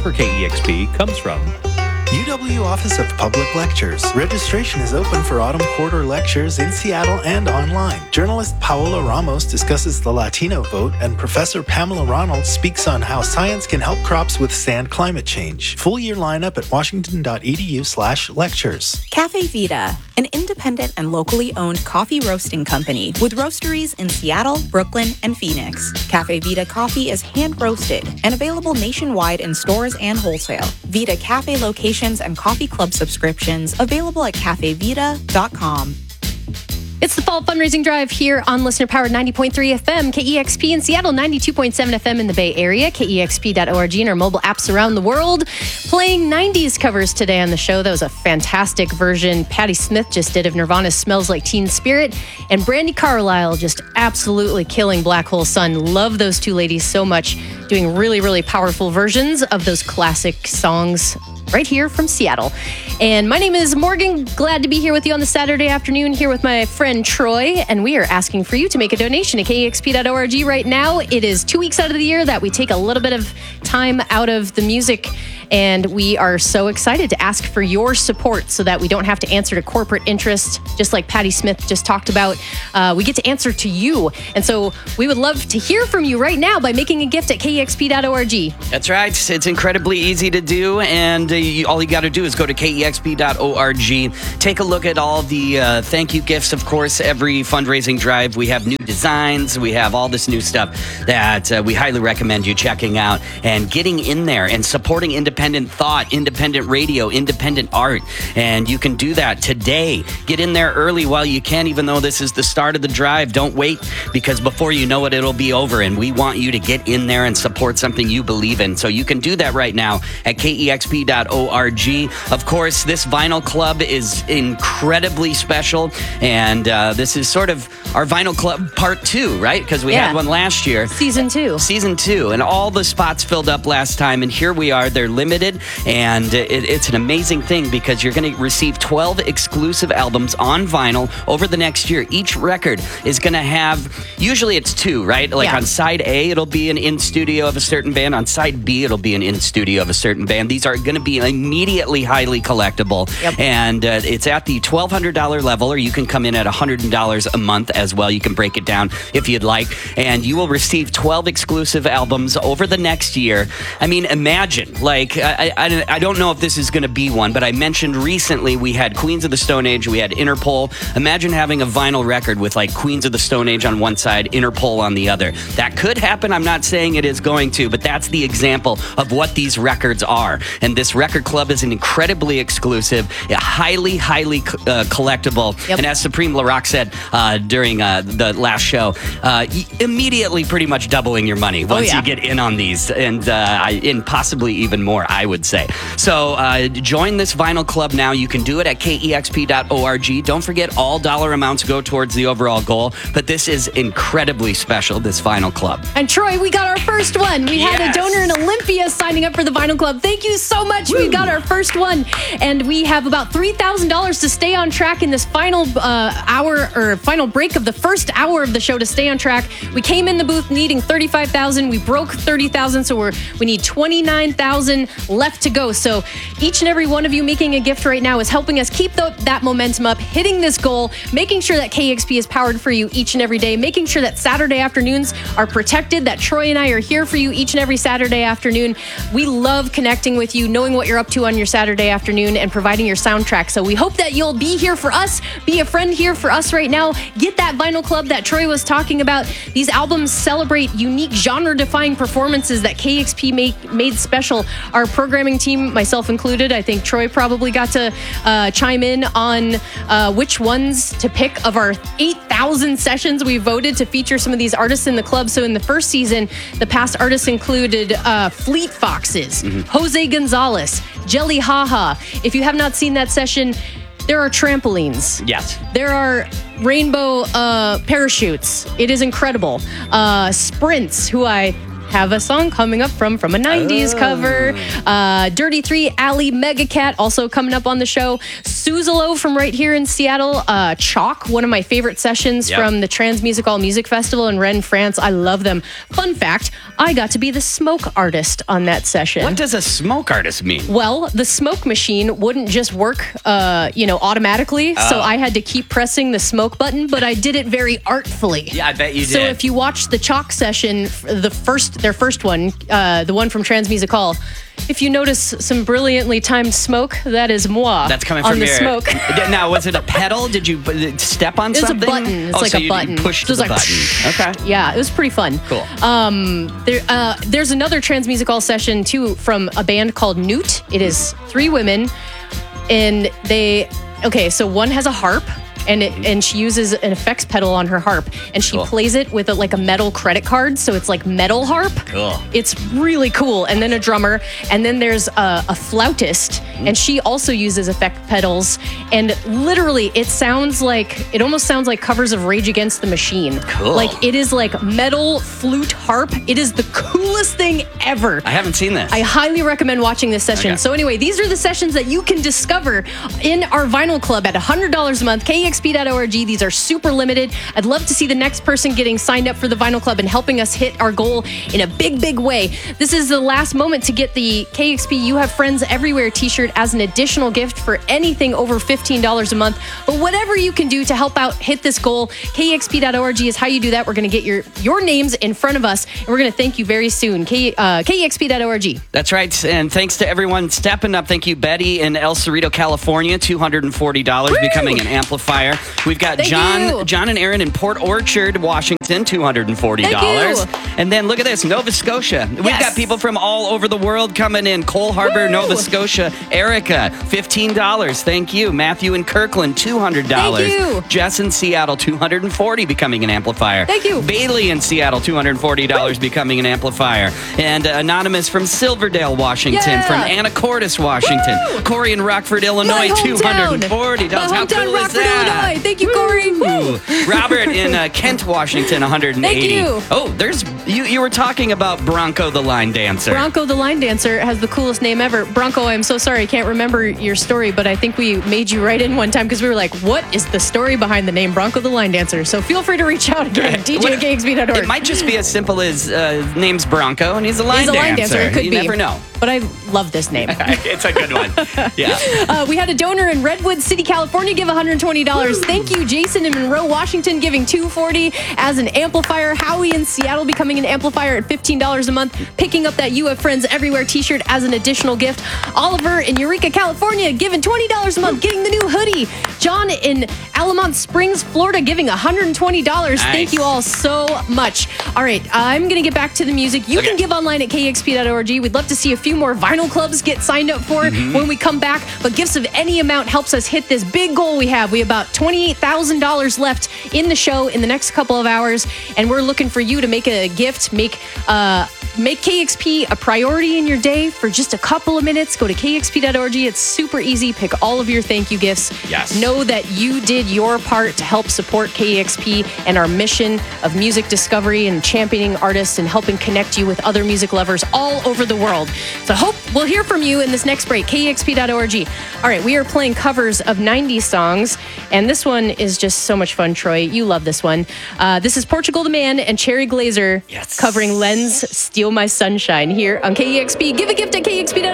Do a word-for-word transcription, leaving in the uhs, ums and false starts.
for K E X P comes from U W Office of Public Lectures. Registration is open for autumn quarter lectures in Seattle and online. Journalist Paola Ramos discusses the Latino vote, and Professor Pamela Ronald speaks on how science can help crops withstand climate change. Full year lineup at washington.edu slash lectures. Cafe Vita, an independent and locally owned coffee roasting company with roasteries in Seattle, Brooklyn, and Phoenix. Cafe Vita coffee is hand roasted and available nationwide in stores and wholesale. Vita Cafe locations and coffee club subscriptions available at cafe vita dot com. It's the Fall Fundraising Drive here on Listener Powered ninety point three F M, K E X P in Seattle, ninety-two point seven F M in the Bay Area, K E X P dot org, and our mobile apps around the world. Playing nineties covers today on the show. That was a fantastic version Patti Smith just did of Nirvana's Smells Like Teen Spirit, and Brandi Carlile just absolutely killing Black Hole Sun. Love those two ladies so much, doing really, really powerful versions of those classic songs right here from Seattle. And my name is Morgan. Glad to be here with you on the Saturday afternoon, here with my friend Troy. And we are asking for you to make a donation to K E X P dot org right now. It is two weeks out of the year that we take a little bit of time out of the music. And we are so excited to ask for your support so that we don't have to answer to corporate interest, just like Patti Smith just talked about. Uh, we get to answer to you. And so we would love to hear from you right now by making a gift at K E X P dot org. That's right. It's incredibly easy to do. And uh, you, all you got to do is go to K E X P dot org. Take a look at all the uh, thank you gifts. Of course, every fundraising drive, we have new designs. We have all this new stuff that uh, we highly recommend you checking out and getting in there and supporting independent thought, independent radio, independent art. And you can do that today. Get in there early while you can, even though this is the start of the drive. Don't wait, because before you know it, it'll be over. And we want you to get in there and support something you believe in. So you can do that right now at K E X P dot org. Of course, this vinyl club is incredibly special. And uh, this is sort of our vinyl club part two, right? Because we yeah. had one last year. Season two. Season two. And all the spots filled up last time. And here we are. They're limited. And it, it's an amazing thing because you're going to receive twelve exclusive albums on vinyl over the next year. Each record is going to have, usually it's two, right? Like yeah. on side A, it'll be an in-studio of a certain band. On side B, it'll be an in-studio of a certain band. These are going to be immediately highly collectible. Yep. And uh, it's at the twelve hundred dollars level, or you can come in at one hundred dollars a month as well. You can break it down if you'd like. And you will receive twelve exclusive albums over the next year. I mean, imagine, like, I, I, I don't know if this is going to be one, but I mentioned recently we had Queens of the Stone Age, we had Interpol. Imagine having a vinyl record with like Queens of the Stone Age on one side, Interpol on the other. That could happen. I'm not saying it is going to, but that's the example of what these records are. And this record club is an incredibly exclusive, highly, highly uh, collectable. Yep. And as Supreme LaRock said uh, during uh, the last show, uh, immediately pretty much doubling your money once oh, yeah. you get in on these, and, uh, and possibly even more, I would say. So uh, join this vinyl club now. You can do it at K E X P dot org. Don't forget, all dollar amounts go towards the overall goal, but this is incredibly special, this vinyl club. And Troy, we got our first one. We yes. had a donor in Olympia signing up for the vinyl club. Thank you so much. Woo. We got our first one, and we have about three thousand dollars to stay on track in this final uh, hour or final break of the first hour of the show to stay on track. We came in the booth needing thirty-five thousand dollars. We broke thirty thousand dollars, so we're, we need twenty-nine thousand dollars left to go. So each and every one of you making a gift right now is helping us keep the, that momentum up, hitting this goal, making sure that K E X P is powered for you each and every day, making sure that Saturday afternoons are protected, that Troy and I are here for you each and every Saturday afternoon. We love connecting with you, knowing what you're up to on your Saturday afternoon, and providing your soundtrack. So we hope that you'll be here for us, be a friend here for us right now. Get that vinyl club that Troy was talking about. These albums celebrate unique genre-defying performances that K E X P make, made special. Our programming team, myself included, I think Troy probably got to uh, chime in on uh, which ones to pick of our eight thousand sessions. We voted to feature some of these artists in the club. So in the first season, the past artists included uh, Fleet Foxes, mm-hmm. Jose Gonzalez, Jelly Haha. If you have not seen that session, there are trampolines. Yes. There are rainbow uh, parachutes. It is incredible. Uh, Sprints, who I have a song coming up from from a nineties Oh. cover. Uh, Dirty Three, Ali, Megacat, also coming up on the show. Suzalo from right here in Seattle. Uh, Chalk, one of my favorite sessions Yep. from the Trans Musical Music Festival in Rennes, France. I love them. Fun fact, I got to be the smoke artist on that session. What does a smoke artist mean? Well, the smoke machine wouldn't just work, uh, you know, automatically. So Oh. I had to keep pressing the smoke button, but I did it very artfully. Yeah, I bet you So did. if you watch the Chalk session, f- the first, their first one, uh, the one from Trans Musical, if you notice some brilliantly timed smoke, that is moi. That's coming on from the your smoke. Now, was it a pedal? Did you uh, step on It's a something? button. It's oh, like so a you, button. You pushed So the it's like, button. Okay. Yeah, it was pretty fun. Cool. Um, there, uh, there's another Trans Musical session too from a band called Newt. It is three women, and they okay. So one has a harp. And it, and she uses an effects pedal on her harp, and she Cool. plays it with a, like a metal credit card, so it's like metal harp. Cool. It's really cool. And then a drummer, and then there's a, a flautist, and she also uses effect pedals. And literally, it sounds like it almost sounds like covers of Rage Against the Machine. Cool. Like it is like metal flute harp. It is the coolest thing ever. I haven't seen this. I highly recommend watching this session. Okay. So anyway, these are the sessions that you can discover in our vinyl club at one hundred dollars a month, K E X P dot org. These are super limited. I'd love to see the next person getting signed up for the vinyl club and helping us hit our goal in a big, big way. This is the last moment to get the K E X P You Have Friends Everywhere t-shirt as an additional gift for anything over fifteen dollars a month. But whatever you can do to help out hit this goal, K E X P dot org is how you do that. We're going to get your, your names in front of us, and we're going to thank you very soon. K, uh, K E X P dot org. That's right. And thanks to everyone stepping up. Thank you, Betty in El Cerrito, California, two hundred forty dollars, Woo! becoming an amplifier. We've got Thank John, you. John and Aaron in Port Orchard, Washington, two hundred forty dollars. Thank you. And then look at this, Nova Scotia. We've Yes. got people from all over the world coming in. Cole Harbor, Woo! Nova Scotia. Erica, fifteen dollars. Thank you. Matthew in Kirkland, two hundred dollars. Thank you. Jess in Seattle, two hundred forty dollars, becoming an amplifier. Thank you. Bailey in Seattle, two hundred forty dollars, becoming an amplifier. And uh, Anonymous from Silverdale, Washington. Yeah. From Anacortes, Washington. Woo! Corey in Rockford, Illinois, My hometown. two hundred forty dollars. My How hometown, cool is Rockford, that? Illinois. Thank you, Corey. Woo. Robert in uh, Kent, Washington, one hundred eighty. Thank you. Oh, there's you. You were talking about Bronco the line dancer. Bronco the line dancer has the coolest name ever. Bronco, I'm so sorry, I can't remember your story, but I think we made you write in one time because we were like, what is the story behind the name Bronco the line dancer? So feel free to reach out again, D J at K X P dot org. It might just be as simple as uh, name's Bronco and he's a line He's a line dancer. dancer. It could you be. never know. But I love this name. It's a good one. Yeah. Uh, we had a donor in Redwood City, California, give one hundred twenty dollars. Thank you, Jason in Monroe, Washington, giving two hundred forty dollars as an amplifier. Howie in Seattle becoming an amplifier at fifteen dollars a month, picking up that You Have Friends Everywhere t-shirt as an additional gift. Oliver in Eureka, California, giving twenty dollars a month, getting the new hoodie. John in Alamont Springs, Florida, giving one hundred twenty dollars. Nice. Thank you all so much. All right, I'm going to get back to the music. You Okay. can give online at K E X P dot org. We'd love to see a few more vinyl clubs get signed up for Mm-hmm. when we come back. But gifts of any amount helps us hit this big goal we have. We have about twenty-eight thousand dollars left in the show in the next couple of hours. And we're looking for you to make a gift, make uh, make K X P a priority in your day for just a couple of minutes. Go to K X P dot org. It's super easy. Pick all of your thank you gifts. Yes. Know that you did your part to help support K E X P and our mission of music discovery and championing artists and helping connect you with other music lovers all over the world. So I hope we'll hear from you in this next break, K E X P dot org. All right, we are playing covers of nineties songs, and this one is just so much fun, Troy. You love this one. Uh, this is Portugal the Man and Cherry Glazer Yes. covering Len's Steal My Sunshine here on K E X P. Give a gift at K E X P dot org.